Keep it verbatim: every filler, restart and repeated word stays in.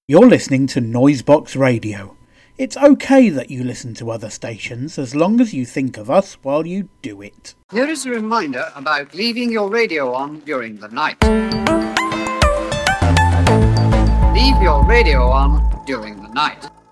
You're listening to Noisebox Radio. It's okay that you listen to other stations as long as you think of us while you do it. Here is a reminder about leaving your radio on during the night. Leave your radio on during the night.